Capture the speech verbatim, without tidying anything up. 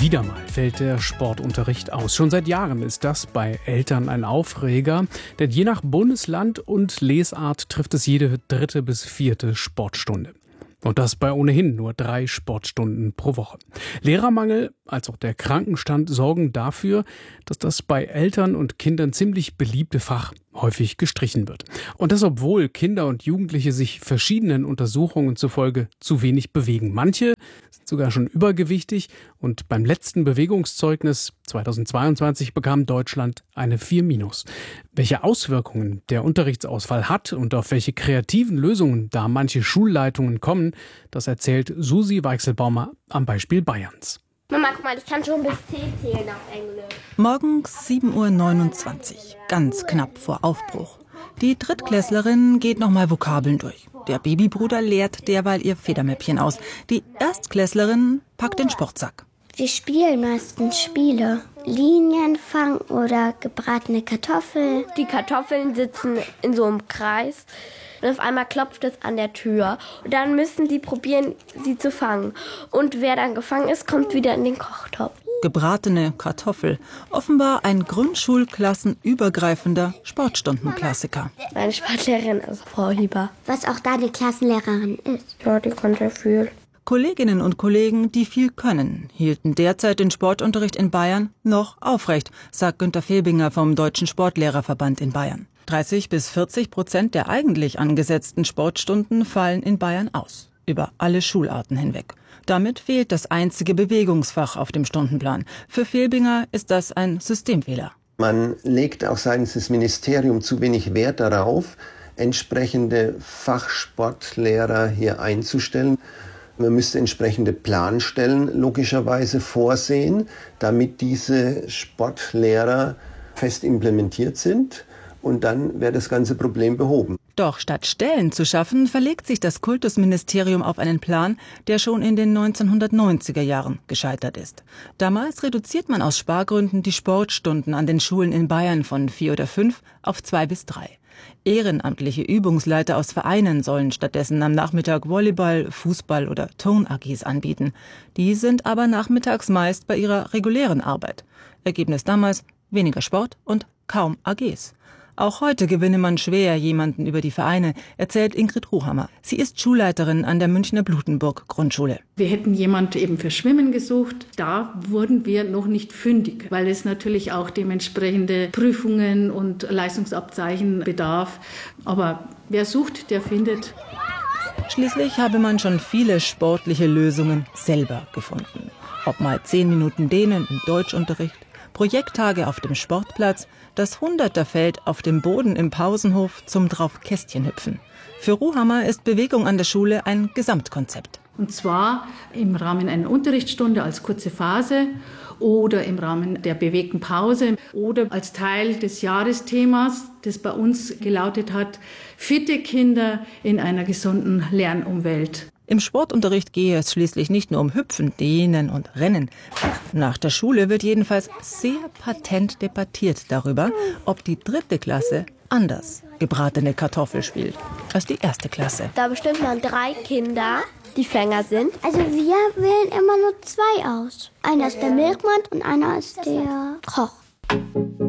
Wieder mal fällt der Sportunterricht aus. Schon seit Jahren ist das bei Eltern ein Aufreger, denn je nach Bundesland und Lesart trifft es jede dritte bis vierte Sportstunde. Und das bei ohnehin nur drei Sportstunden pro Woche. Lehrermangel als auch der Krankenstand sorgen dafür, dass das bei Eltern und Kindern ziemlich beliebte Fach häufig gestrichen wird. Und das, obwohl Kinder und Jugendliche sich verschiedenen Untersuchungen zufolge zu wenig bewegen. Manche sind sogar schon übergewichtig und beim letzten Bewegungszeugnis zweitausendzweiundzwanzig bekam Deutschland eine vier minus. Welche Auswirkungen der Unterrichtsausfall hat und auf welche kreativen Lösungen da manche Schulleitungen kommen, das erzählt Susi Weichselbaumer am Beispiel Bayerns. Mama, guck mal, ich kann schon bis zehn zählen auf Englisch. Morgens sieben Uhr neunundzwanzig, ganz knapp vor Aufbruch. Die Drittklässlerin geht nochmal Vokabeln durch. Der Babybruder leert derweil ihr Federmäppchen aus. Die Erstklässlerin packt den Sportsack. Wir spielen meistens Spiele. Linienfang oder gebratene Kartoffeln. Die Kartoffeln sitzen in so einem Kreis. Und auf einmal klopft es an der Tür. Und dann müssen die probieren, sie zu fangen. Und wer dann gefangen ist, kommt wieder in den Kochtopf. Gebratene Kartoffel. Offenbar ein grundschulklassenübergreifender Sportstundenklassiker. Meine Sportlehrerin ist Frau Hieber. Was auch deine Klassenlehrerin ist. Ja, die konnte viel. Kolleginnen und Kollegen, die viel können, hielten derzeit den Sportunterricht in Bayern noch aufrecht, sagt Günter Fehlbinger vom Deutschen Sportlehrerverband in Bayern. dreißig bis vierzig Prozent der eigentlich angesetzten Sportstunden fallen in Bayern aus, über alle Schularten hinweg. Damit fehlt das einzige Bewegungsfach auf dem Stundenplan. Für Fehlbinger ist das ein Systemfehler. Man legt auch seitens des Ministeriums zu wenig Wert darauf, entsprechende Fachsportlehrer hier einzustellen. Man müsste entsprechende Planstellen logischerweise vorsehen, damit diese Sportlehrer fest implementiert sind. Und dann wäre das ganze Problem behoben. Doch statt Stellen zu schaffen, verlegt sich das Kultusministerium auf einen Plan, der schon in den neunzehnhundertneunziger Jahren gescheitert ist. Damals reduziert man aus Spargründen die Sportstunden an den Schulen in Bayern von vier oder fünf auf zwei bis drei. Ehrenamtliche Übungsleiter aus Vereinen sollen stattdessen am Nachmittag Volleyball, Fußball oder Turn-A Gs anbieten. Die sind aber nachmittags meist bei ihrer regulären Arbeit. Ergebnis damals: weniger Sport und kaum A Gs. Auch heute gewinne man schwer jemanden über die Vereine, erzählt Ingrid Ruhammer. Sie ist Schulleiterin an der Münchner Blutenburg-Grundschule. Wir hätten jemanden eben für Schwimmen gesucht. Da wurden wir noch nicht fündig, weil es natürlich auch dementsprechende Prüfungen und Leistungsabzeichen bedarf. Aber wer sucht, der findet. Schließlich habe man schon viele sportliche Lösungen selber gefunden. Ob mal zehn Minuten Dehnen im Deutschunterricht, Projekttage auf dem Sportplatz, das Hunderterfeld auf dem Boden im Pausenhof zum drauf Kästchen hüpfen. Für Ruhammer ist Bewegung an der Schule ein Gesamtkonzept. Und zwar im Rahmen einer Unterrichtsstunde als kurze Phase oder im Rahmen der bewegten Pause oder als Teil des Jahresthemas, das bei uns gelautet hat: fitte Kinder in einer gesunden Lernumwelt. Im Sportunterricht gehe es schließlich nicht nur um Hüpfen, Dehnen und Rennen. Nach der Schule wird jedenfalls sehr patent debattiert darüber, ob die dritte Klasse anders gebratene Kartoffel spielt als die erste Klasse. Da bestimmt man drei Kinder, die Fänger sind. Also wir wählen immer nur zwei aus. Einer ist der Milchmann und einer ist der Koch.